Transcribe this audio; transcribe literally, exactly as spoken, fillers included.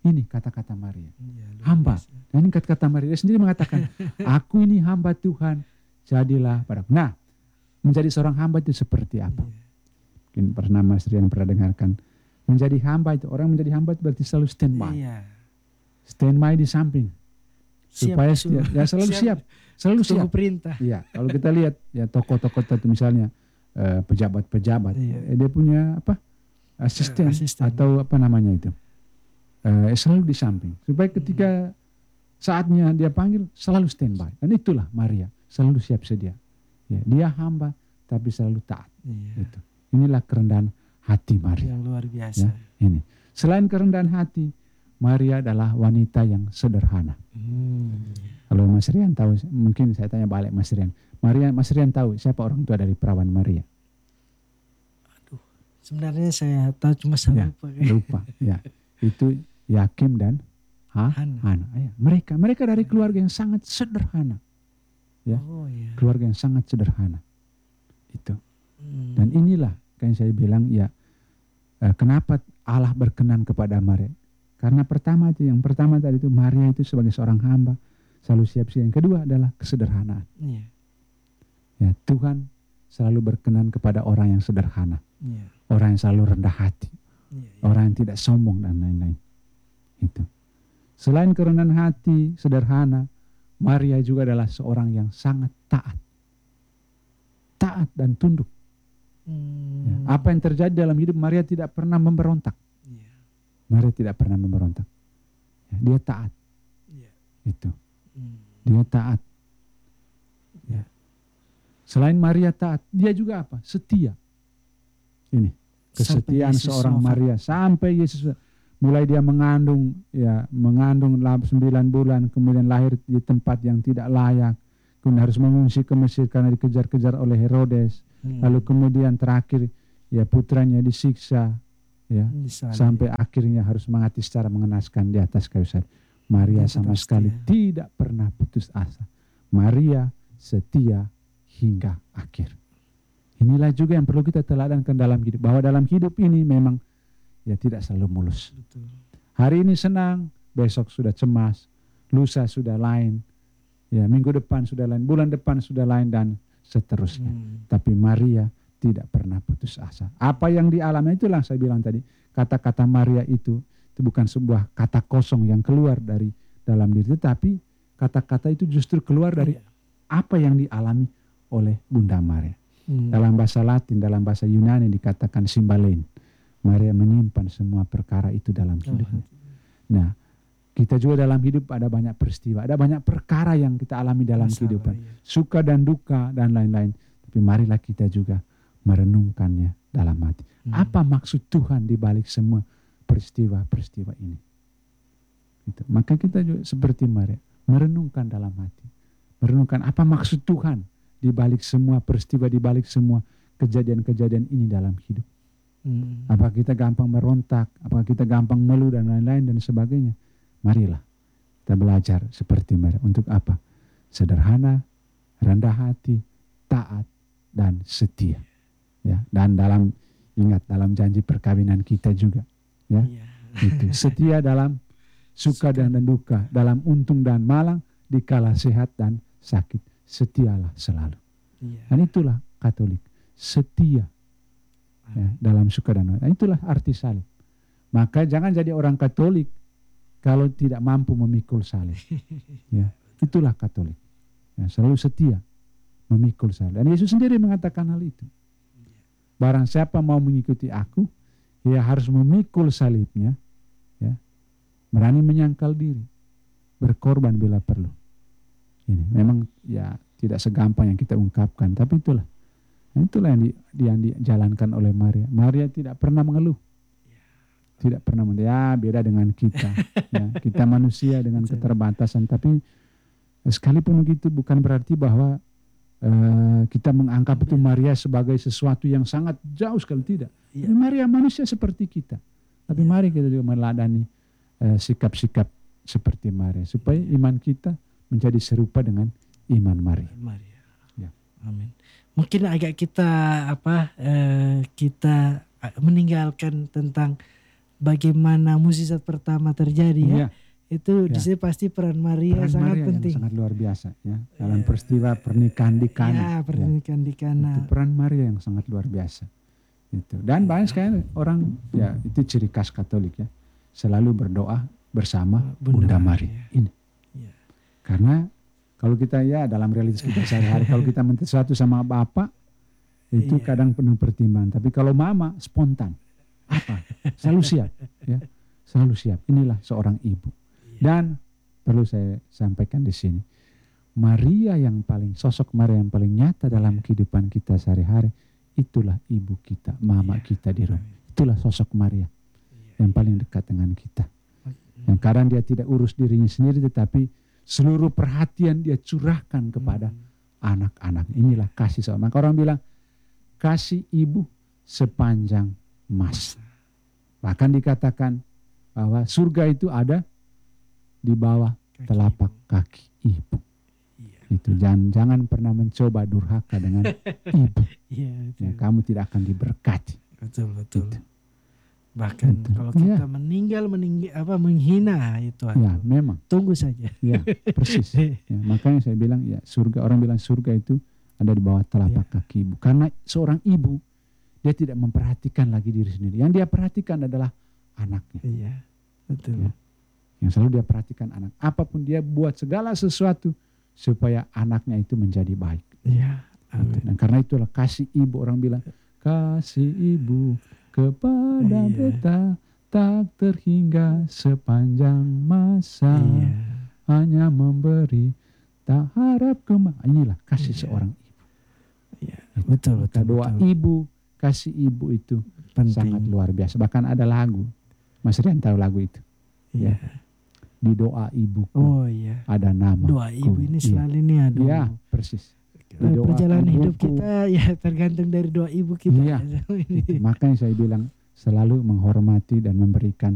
Ini kata-kata Maria. Ya, Hamba. Dan ini kata-kata Maria. Dia sendiri mengatakan, aku ini hamba Tuhan, jadilah padaku. Nah, menjadi seorang hamba itu seperti apa? Ya. Mungkin pernah Mas Rian pernah dengarkan. Menjadi hamba itu, orang menjadi hamba itu berarti selalu standby. Iya. Standby di samping. Siap, Supaya suruh. ya selalu siap. siap. Selalu Tunggu siap. perintah. Iya, kalau kita lihat ya tokoh-tokoh itu misalnya eh, pejabat-pejabat, Iya. eh, dia punya apa? Asisten, Asisten. atau apa namanya itu? Eh, selalu di samping. Supaya ketika saatnya dia panggil selalu standby. Dan itulah Maria, selalu siap sedia. Ya, dia hamba tapi selalu taat. Iya. Itu. Inilah kerendahan hati Maria. Yang luar biasa. Ya, ini. Selain kerendahan hati, Maria adalah wanita yang sederhana. Hmm. Kalau Mas Rian tahu, mungkin saya tanya balik Mas Rian. Maria, Mas Rian tahu siapa orang tua dari perawan Maria? Aduh, sebenarnya saya tahu cuma saya Ya, lupa. lupa. Ya, itu Yakim dan ha? Hana. Hana. Ya, mereka, mereka dari keluarga yang sangat sederhana. Ya, Oh, iya. keluarga yang sangat sederhana. Itu. Hmm. Dan inilah kan saya bilang ya, eh, kenapa Allah berkenan kepada Maria? Karena pertama itu, yang pertama tadi itu Maria itu sebagai seorang hamba selalu siap-siap. Yang kedua adalah kesederhanaan. Iya. Ya, Tuhan selalu berkenan kepada orang yang sederhana, Iya. orang yang selalu rendah hati, Iya, iya. orang yang tidak sombong dan lain-lain. Itu. Selain kerendahan hati, sederhana, Maria juga adalah seorang yang sangat taat, taat dan tunduk. Hmm. Ya, apa yang terjadi dalam hidup Maria tidak pernah memberontak. Iya. Maria tidak pernah memberontak. Ya, dia taat. Iya. Itu. Hmm. Dia taat. Ya. Selain Maria taat, dia juga apa? Setia. Ini kesetiaan seorang wafat. Maria sampai Yesus mulai dia mengandung, ya mengandung sembilan bulan, kemudian lahir di tempat yang tidak layak, kemudian harus mengungsi ke Mesir karena dikejar-kejar oleh Herodes, Hmm. lalu kemudian terakhir ya putranya disiksa, ya Disalib. sampai akhirnya harus mati secara mengenaskan di atas kayu salib. Maria Dia sama tetap sekali setia. tidak pernah putus asa. Maria setia hingga akhir. Inilah juga yang perlu kita teladankan dalam hidup, bahwa dalam hidup ini memang ya tidak selalu mulus. Betul. Hari ini senang, besok sudah cemas, lusa sudah lain, ya minggu depan sudah lain, bulan depan sudah lain dan seterusnya. Hmm. Tapi Maria tidak pernah putus asa. Apa yang dialami itulah saya bilang tadi, kata-kata Maria itu itu bukan sebuah kata kosong yang keluar dari dalam diri, tetapi kata-kata itu justru keluar dari Iya. apa yang dialami oleh Bunda Maria. Hmm. Dalam bahasa Latin, dalam bahasa Yunani dikatakan simbalein. Maria menyimpan semua perkara itu dalam hidupnya. Nah, kita juga dalam hidup ada banyak peristiwa, ada banyak perkara yang kita alami dalam Masalah, kehidupan. iya. Suka dan duka dan lain-lain. Tapi marilah kita juga merenungkannya dalam hati. Hmm. Apa maksud Tuhan di balik semua peristiwa-peristiwa ini? Itu. Maka kita juga seperti Maria, merenungkan dalam hati. Merenungkan apa maksud Tuhan di balik semua peristiwa, di balik semua kejadian-kejadian ini dalam hidup. Hmm. Apakah kita gampang merontak, apakah kita gampang ngeluh dan lain-lain dan sebagainya. Marilah kita belajar seperti Maria. Untuk apa? Sederhana, rendah hati, taat, dan setia. Ya, dan dalam, ingat dalam janji perkawinan kita juga. Ya, Iya. itu. Setia dalam suka dan duka, dalam untung dan malang, dikala sehat dan sakit. Setialah selalu. Iya. Dan itulah Katolik, setia ya, dalam suka dan duka. Itulah arti salib. Maka jangan jadi orang Katolik kalau tidak mampu memikul salib. Ya, itulah Katolik. Ya, selalu setia memikul salib. Dan Yesus sendiri mengatakan hal itu. Barang siapa mau mengikuti aku, ia harus memikul salibnya, ya, berani menyangkal diri, berkorban bila perlu. Ini memang ya tidak segampang yang kita ungkapkan, tapi itulah, itulah yang, di, yang dijalankan oleh Maria. Maria tidak pernah mengeluh, tidak pernah mengeluh. Ya beda dengan kita, ya, kita manusia dengan keterbatasan. Tapi sekalipun begitu bukan berarti bahwa uh, kita menganggap itu Maria sebagai sesuatu yang sangat jauh sekali, tidak. Iya. Maria manusia seperti kita, tapi mari kita juga meladani uh, sikap-sikap seperti Maria supaya iman kita menjadi serupa dengan iman Maria. Maria. Ya. Amin. Mungkin agak kita apa eh, kita meninggalkan tentang bagaimana mukjizat pertama terjadi ya. Iya. Itu Ya. di sini pasti peran Maria Peran sangat Maria penting. yang sangat luar biasa ya dalam Iya. peristiwa pernikahan di Kana. Ya, pernikahan di Kana. Itu peran Maria yang sangat luar biasa. Itu. Dan banyak sekali orang ya itu ciri khas Katolik ya. Selalu berdoa bersama Bunda, Bunda Maria. Maria. Ini. Ya. Karena kalau kita ya dalam realitas kita sehari-hari kalau kita minta sesuatu sama Bapak itu Iya. kadang penuh pertimbangan. Tapi kalau Mama spontan. Apa? Selalu siap ya. Selalu siap. Inilah seorang ibu. Dan perlu saya sampaikan di sini, Maria yang paling sosok Maria yang paling nyata dalam kehidupan kita sehari-hari itulah ibu kita, mama kita di rumah. Itulah sosok Maria yang paling dekat dengan kita. Yang kadang dia tidak urus dirinya sendiri, tetapi seluruh perhatian dia curahkan kepada anak-anak. Inilah kasih seorang. Maka orang bilang kasih ibu sepanjang masa. Bahkan dikatakan bahwa surga itu ada di bawah kaki telapak ibu. kaki ibu. Iya. Itu jangan jangan pernah mencoba durhaka dengan ibu. Iya, ya, kamu tidak akan diberkati. Betul betul. Itu. Bahkan betul. Kalau Ya. kita meninggal meninggi, apa menghina itu. Ya, memang. Tunggu saja. Ya, persis. Ya, makanya saya bilang ya surga, orang bilang surga itu ada di bawah telapak ya. kaki ibu. Karena seorang ibu dia tidak memperhatikan lagi diri sendiri. Yang dia perhatikan adalah anaknya. Iya. Betul. Ya. Yang selalu dia perhatikan anak. Apapun dia buat segala sesuatu supaya anaknya itu menjadi baik. Iya. Dan karena itulah kasih ibu, orang bilang kasih ibu kepada iya. beta tak terhingga sepanjang masa. Iya. Hanya memberi tak harap kembali. Inilah kasih iya. seorang ibu. Iya. Betul, betul. Doa betul. ibu, kasih ibu itu penting. Sangat luar biasa. Bahkan ada lagu. Mas Rian tahu lagu itu. Iya. Ya. Di doa ibuku oh, iya. ada nama. Doa ibu ini selalu ini ada. Iya, persis. Perjalanan hidup kita ya tergantung dari doa ibu kita. Iya. Makanya saya bilang selalu menghormati dan memberikan